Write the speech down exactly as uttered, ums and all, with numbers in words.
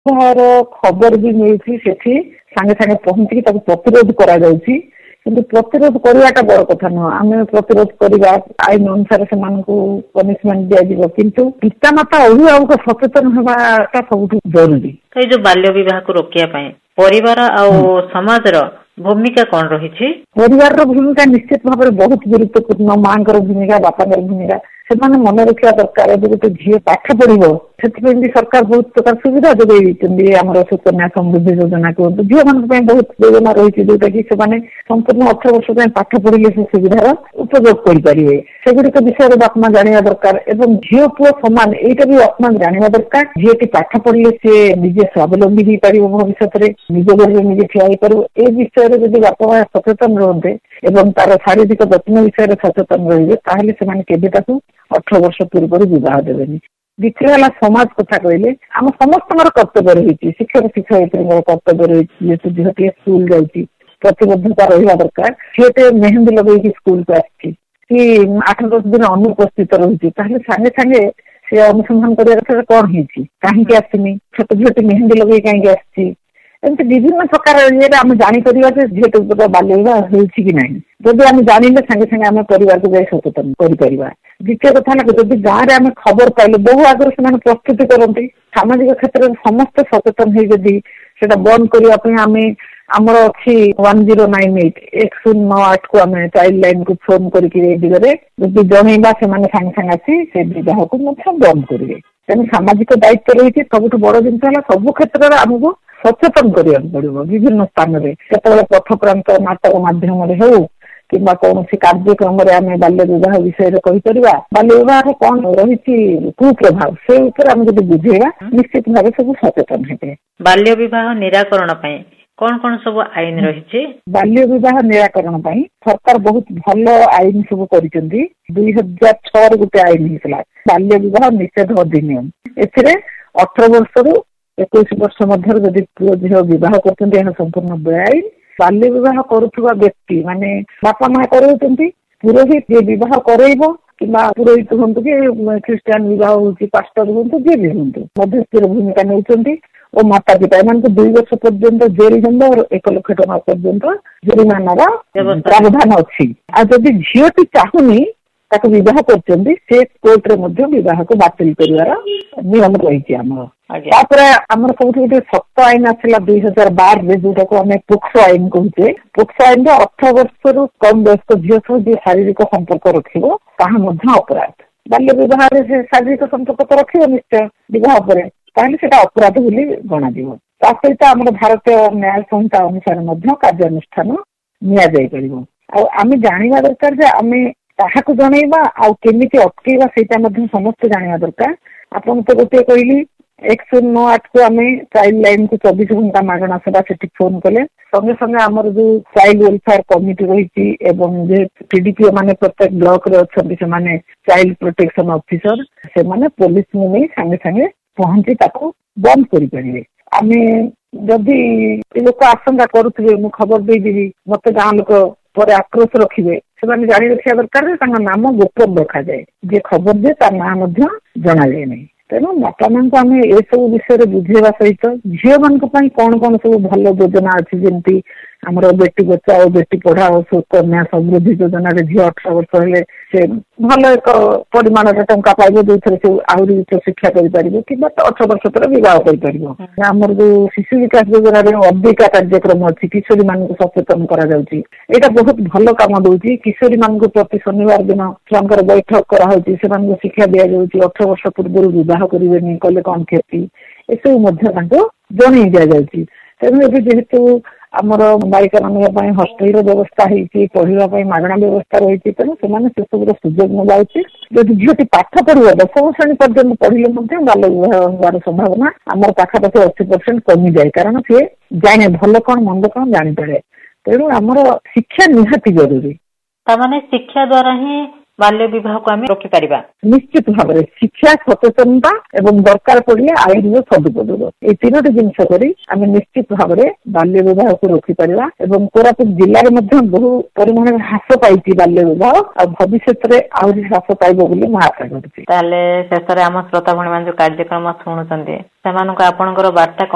ତାର ଖବର ବି ମିଳୁଛି ସେଠି ସାଙ୍ଗେ ସାଙ୍ଗେ ପହଞ୍ଚିକି ତାକୁ ପ୍ରତିରୋଧ କରାଯାଉଛି। କିନ୍ତୁ ପ୍ରତିରୋଧ କରିବାଟା ବଡ କଥା ନୁହଁ। ଆମେ ପ୍ରତିରୋଧ କରିବା, ଆଇନ ଅନୁସାରେ ସେମାନଙ୍କୁ ପନିଶମେଣ୍ଟ ଦିଆଯିବ, କିନ୍ତୁ ପିତାମାତା ଅଭିଭାବକ ସଚେତନ ହେବାଟା ସବୁଠୁ ଜରୁରୀ। ଏଇ ଯୋଉ ବାଲ୍ୟ ବିବାହକୁ ରୋକିବା ପାଇଁ ପରିବାର ଆଉ ସମାଜର ଭୂମିକା କଣ ରହିଛି? ପରିବାରର ଭୂମିକା ନିଶ୍ଚିତ ଭାବରେ ବହୁତ ଗୁରୁତ୍ୱପୂର୍ଣ୍ଣ। ମାଙ୍କର ଭୂମିକା, ବାପାଙ୍କର ଭୂମିକା ସେମାନେ ମନେ ରଖିବା ଦରକାର। ଏବେ ଗୋଟେ ଝିଅ ପାଠ ପଢିବ, ସେଥିପାଇଁ ବି ସରକାର ବହୁତ ପ୍ରକାର ସୁବିଧା ଯୋଗାଇ ଦେଇଛନ୍ତି। ଆମର ସୁକନ୍ୟା ସମୃଦ୍ଧି ଯୋଜନା କୁହନ୍ତୁ, ଝିଅ ମାନଙ୍କ ପାଇଁ ବହୁତ ଯୋଜନା ରହିଛି, ଯୋଉଟା କି ସେମାନେ ସମ୍ପୂର୍ଣ୍ଣ ଅଠର ବର୍ଷ ଯାଏଁ ପାଠ ପଢିଲେ ସେ ସୁବିଧାର ଉପଯୋଗ କରିପାରିବେ। ସେଗୁଡିକ ବିଷୟରେ ବାପା ମା ଜାଣିବା ଦରକାର ଏବଂ ଝିଅ ପୁଅ ସମାନ ଏଇଟା ବି ବାପା ମା ଜାଣିବା ଦରକାର। ଝିଅଟି ପାଠ ପଢିଲେ ସିଏ ନିଜେ ସ୍ୱାବଲମ୍ବୀ ହେଇପାରିବ, ଭବିଷ୍ୟତରେ ନିଜ ଗୋଡ଼ରେ ନିଜେ ଠିଆ ହେଇପାରିବ। ଏ ବିଷୟରେ ଯଦି ବାପା ମା ସଚେତନ ରୁହନ୍ତେ ଏବଂ ତାର ଶାରୀରିକ ଯତ୍ନ ବିଷୟରେ ସଚେତନ ରହିବେ, ତାହେଲେ ସେମାନେ କେବେ ତାକୁ ଅଠର ବର୍ଷ ପୂର୍ବରୁ ବିବାହ ଦେବେନି। ଦ୍ୱିତୀୟ ହେଲା ସମାଜ କଥା କହିଲେ, ଆମ ସମସ୍ତଙ୍କର କର୍ତ୍ତବ୍ୟ ରହିଛି, ଶିକ୍ଷକ ଶିକ୍ଷୟିତ୍ରୀଙ୍କର କର୍ତ୍ତବ୍ୟ ରହିଛି। ଯେହେତୁ ଝିଅଟିଏ ସ୍କୁଲ ଯାଉଛି, ପ୍ରତିବଦ୍ଧତା ରହିବା ଦରକାର। ଝିଅଟେ ମେହେନ୍ଦୀ ଲଗେଇକି ସ୍କୁଲକୁ ଆସିଛି, କି ଆଠ ଦଶ ଦିନ ଅନୁପସ୍ଥିତ ରହୁଛି, ତାହେଲେ ସାଙ୍ଗେ ସାଙ୍ଗେ ସେ ଅନୁସନ୍ଧାନ କରିବା କଥା କଣ ହେଇଛି, କାହିଁକି ଆସିନି, ଛୋଟ ଝିଅଟି ମେହେନ୍ଦୀ ଲଗେଇ କାହିଁକି ଆସିଛି। ଏମିତି ବିଭିନ୍ନ ପ୍ରକାର ଇଏରେ ଆମେ ଜାଣିପାରିବା ଯେ ଝିଅଟି ଉପରେ ବାଲ୍ୟ ବିବାହ ହେଉଛି କି ନାହିଁ। ଯଦି ଆମେ ଜାଣିଲେ ସାଙ୍ଗେ ସାଙ୍ଗେ ଆମେ ପରିବାରକୁ ଯାଇ ସଚେତନ କରିପାରିବା। ଦ୍ୱିତୀୟ କଥା ହେଲା, ଯଦି ଗାଁରେ ଆମେ ଖବର ପାଇଲେ, ବହୁ ଆଗରୁ ସେମାନେ ପ୍ରସ୍ତୁତି କରନ୍ତି, ସାମାଜିକ କ୍ଷେତ୍ରରେ ସମସ୍ତେ ସଚେତନ ହେଇ ଯଦି ସେଟା ବନ୍ଦ କରିବା ପାଇଁ ଆମେ ଆମର ଅଛି ୱାନ ଜିରୋ ନାଇନ ଏଇଟ ଏକ ଶୂନ ନଅ ଆଠ କୁ ଆମେ ଚାଇଲ୍ଡ ଲାଇନ କୁ ଫୋନ କରିକି ଏ ଦିଗରେ ଯଦି ଜଣେଇବା, ସେମାନେ ସାଙ୍ଗେ ସାଙ୍ଗେ ଆସି ସେ ବିବାହକୁ ମଧ୍ୟ ବନ୍ଦ କରିବେ। ତେଣୁ ସାମାଜିକ ଦାୟିତ୍ୱ ରହିଛି। ସବୁଠୁ ବଡ ଜିନିଷ ହେଲା ସବୁ କ୍ଷେତ୍ରରେ ଆମକୁ ସଚେତନ କରିବାକୁ ପଡିବ। ବିଭିନ୍ନ ସ୍ଥାନରେ କେତେବେଳେ ପଥପ୍ରାନ୍ତ ନାଟକ ମାଧ୍ୟମରେ ହଉ କିମ୍ବା କୌଣସି କାର୍ଯ୍ୟକ୍ରମରେ ଆମେ ବାଲ୍ୟ ବିବାହ ବିଷୟରେ କହିପାରିବା। ବାଲ୍ୟ ବିବାହର କଣ ରହିଛି କୁପ୍ରଭାବ, ସେ ଉପରେ ଆମେ ଯଦି ବୁଝେଇବା, ନିଶ୍ଚିତ ଭାବେ ସବୁ ସଚେତନ ହେବେ। ବାଲ୍ୟ ବିବାହ ନିରାକରଣ ପାଇଁ କଣ କଣ ସବୁ ଆଇନ ରହିଛି? ବାଲ୍ୟ ବିବାହ ନିରାକରଣ ପାଇଁ ସରକାର ବହୁତ ଭଲ ଆଇନ ସବୁ କରିଛନ୍ତି। ଦୁଇ ହଜାର ଛଅରେ ଗୋଟେ ଆଇନ ହେଇଥିଲା, ବାଲ୍ୟ ବିବାହ ନିଷେଧ ଅଧିନିୟମ। ଏଥିରେ ଅଠର ବର୍ଷରୁ ଏକୋଇଶ ବର୍ଷ ମଧ୍ୟରେ ଯଦି ପୁଅ ଝିଅ ବିବାହ କରୁଛନ୍ତି, ଏହା ସମ୍ପୂର୍ଣ୍ଣ ବେଆଇନ। ବାଲ୍ୟ ବିବାହ କରୁଥିବା ବ୍ୟକ୍ତି ମାନେ ବାପା ମା କରାଉଛନ୍ତି, ପୁରୋହିତ ଯିଏ ବିବାହ କରେଇବ କିମ୍ବା ପୁରୋହିତ ହୁଅନ୍ତୁ କି ଖ୍ରୀଷ୍ଟିଆନ ବିବାହ ହଉଛି, ପାଷ୍ଟର ହୁଅନ୍ତୁ, ଯିଏ ବି ହୁଅନ୍ତୁ, ମଧ୍ୟସ୍ଥିର ଭୂମିକା ନେଉଛନ୍ତି ଓ ମାତା ପିତା ଏମାନଙ୍କୁ ଦୁଇ ବର୍ଷ ପର୍ଯ୍ୟନ୍ତ ଜେଲ ଦଣ୍ଡ ଏକ ଲକ୍ଷ ଟଙ୍କା ପର୍ଯ୍ୟନ୍ତ ଜରିମାନାର ପ୍ରାବଧାନ ଅଛି। ଆଉ ଯଦି ଝିଅଟି ଚାହୁଁନି, ତାକୁ ବିବାହ କରୁଛନ୍ତି, ସେ କୋର୍ଟରେ ମଧ୍ୟ ବିବାହକୁ ବାତିଲ କରିବାର ନିୟମ ରହିଛି ଆମର। ତାପରେ ଆମର ସବୁଠୁ ଗୋଟେ ଶକ୍ତ ଆଇନ ଆସିଲା ଦୁଇ ହଜାର ବାରରେ, ଯୋଉଟାକୁ ଆମେ ପୋକ୍ସୋ ଆଇନ କହୁଛେ। ପୋକ୍ସୋ ଆଇନରେ ଅଠର ବର୍ଷରୁ କମ ବୟସ୍କ ଝିଅ ସହ ଯିଏ ଶାରୀରିକ ସମ୍ପର୍କ ରଖିବ, ତାହା ମଧ୍ୟ ଅପରାଧ। ବାଲ୍ୟ ବିବାହରେ ସେ ଶାରୀରିକ ସମ୍ପର୍କ ତ ରଖିବ ନିଶ୍ଚୟ ବିବାହ ପରେ, ତାହେଲେ ସେଟା ଅପରାଧ ବୋଲି ଗଣାଯିବ। ତା ସହିତ ଆମର ଭାରତୀୟ ନ୍ୟାୟ ସଂହିତା ଅନୁସାରେ ମଧ୍ୟ କାର୍ଯ୍ୟାନୁଷ୍ଠାନ ନିଆଯାଇପାରିବ। ଆଉ ଆମେ ଜାଣିବା ଦରକାର ଯେ ଆମେ କାହାକୁ ଜଣେଇବା ଆଉ କେମିତି ଅଟକେଇବା, ସେଇଟା ମଧ୍ୟ ସମସ୍ତେ ଜାଣିବା ଦରକାର। ଆପଣ ତ ଗୋଟେ କହିଲି ଏକ ଶୂନ ନଅ ଆଠ କୁ ଆମେ ଚାଇଲ୍ଡ ଲାଇନ କୁ ଚବିଶ ଘଣ୍ଟା ମାଗଣା ସେବା, ସେଠି ଫୋନ କଲେ ସଙ୍ଗେ ସଙ୍ଗେ ଆମର ଯୋଉ ଚାଇଲ୍ଡ ୱେଲଫେୟାର କମିଟି ରହିଛି ଏବଂ ଯେ ପିଡିପିଓ ମାନେ ପ୍ରତ୍ୟେକ ବ୍ଲକ ରେ ଅଛନ୍ତି, ସେମାନେ ଚାଇଲ୍ଡ ପ୍ରୋଟେକ୍ସନ ଅଫିସର, ସେମାନେ ପୋଲିସକୁ ନେଇ ସାଙ୍ଗେ ସାଙ୍ଗେ ପହଞ୍ଚି ତାକୁ ବନ୍ଦ କରିପାରିବେ। ଆମେ ଯଦି ଲୋକ ଆଶଙ୍କା କରୁଥିବେ, ମୁଁ ଖବର ଦେଇଦେବି, ମତେ ଗାଁ ଲୋକ ପରେ ଆକ୍ରୋଶ ରଖିବେ, ସେମାନେ ଜାଣି ରଖିବା ଦରକାର ଯେ ତାଙ୍କ ନାମ ଗୋପନ ରଖାଯାଏ। ଯିଏ ଖବର ଦିଏ ତା ନାଁ ମଧ୍ୟ ଜଣାଯାଏ ନାହିଁ। ତେଣୁ ବାପା ମାଙ୍କୁ ଆମେ ଏସବୁ ବିଷୟରେ ବୁଝେଇବା ସହିତ ଝିଅ ମାନଙ୍କ ପାଇଁ କଣ କଣ ସବୁ ଭଲ ଯୋଜନା ଅଛି, ଯେମିତି ଆମର ବେଟି ବଚାଓ ବେଟି ପଢାଓ, ସୁକନ୍ୟା ସମୃଦ୍ଧି ଯୋଜନାରେ ଝିଅ ଅଠର ବର୍ଷ ହେଲେ ସେ ଭଲ ଏକ ପରିମାଣର ଟଙ୍କା ପାଇବ, ଯୋଉଥିରେ ସେ ଆହୁରି ଉଚ୍ଚ ଶିକ୍ଷା କରିପାରିବ କିମ୍ବା ଅଠର ବର୍ଷ ପରେ ବିବାହ କରିପାରିବ। ଆମର ଯୋଉ ଶିଶୁ ବିକାଶ ଯୋଜନାରେ ଅବିକା କାର୍ଯ୍ୟକ୍ରମ ଅଛି, କିଶୋରୀ ମାନଙ୍କୁ ସଚେତନ କରାଯାଉଛି, ଏଇଟା ବହୁତ ଭଲ କାମ ଦଉଛି। କିଶୋରୀ ମାନଙ୍କୁ ପ୍ରତି ଶନିବାର ଦିନ ଛୁଆଙ୍କର ବୈଠକ କରାହଉଛି, ସେମାନଙ୍କୁ ଶିକ୍ଷା ଦିଆଯାଉଛି, ଅଠର ବର୍ଷ ପୂର୍ବରୁ ବିବାହ କରିବେନି, କଲେ କଣ କ୍ଷତି, ଏସବୁ ମଧ୍ୟ ତାଙ୍କୁ ଜଣେଇ ଦିଆଯାଉଛି। ତେଣୁ ଏବେ ଯେହେତୁ ଆମର ବାଳିକା ମାନଙ୍କ ପାଇଁ ହଷ୍ଟେଲର ବ୍ୟବସ୍ଥା ହେଇଛି, ପଢିବା ପାଇଁ ମାଗଣା ବ୍ୟବସ୍ଥା ରହିଛି, ତେଣୁ ସେମାନେ ସେସବୁର ସୁଯୋଗ ନେବା ଉଚିତ। ଯଦି ଝିଅଟି ପାଠ ପଢିବ, ଦଶମ ଶ୍ରେଣୀ ପର୍ଯ୍ୟନ୍ତ ପଢିଲେ ମଧ୍ୟ ବାଲ୍ୟ ବିବାହ ହେବାର ସମ୍ଭାବନା ଆମର ପାଖାପାଖି ଅଶୀ ପରସେଣ୍ଟ କମିଯାଏ, କାରଣ ସିଏ ଜାଣେ ଭଲ କଣ ମନ୍ଦ କଣ ଜାଣିପାରେ। ତେଣୁ ଆମର ଶିକ୍ଷା ନିହାତି ଜରୁରୀ। ତାମାନେ ଶିକ୍ଷା ଦ୍ୱାରା ହିଁ ବାଲ୍ୟ ବିବାହକୁ ଆମେ ରୋକିପାରିବା। ନିଶ୍ଚିତ ଭାବରେ ଶିକ୍ଷା, ସଚେତନତା ଏବଂ ଦରକାର ପଡ଼ିଲେ ଆଇନର ସଦୁପଯୋଗ, ଏଇ ତିନୋଟି ଜିନିଷ କରି ଆମେ ନିଶ୍ଚିତ ଭାବରେ ବାଲ୍ୟ ବିବାହକୁ ରୋକିପାରିବା। ଏବଂ କୋରାପୁଟ ଜିଲ୍ଲାରେ ମଧ୍ୟ ବହୁ ପରିମାଣରେ ହ୍ରାସ ପାଇଛି ବାଲ୍ୟ ବିବାହ, ଆଉ ଭବିଷ୍ୟତରେ ଆହୁରି ହ୍ରାସ ପାଇବ ବୋଲି ମୁଁ ଆଶା କରୁଛି। ତାହେଲେ ଶେଷରେ ଆମ ଶ୍ରୋତା ଭଉଣୀ ମାନେ ଯୋଉ କାର୍ଯ୍ୟକ୍ରମ ଶୁଣୁଛନ୍ତି, ସେମାନଙ୍କୁ ଆପଣଙ୍କର ବାର୍ତ୍ତା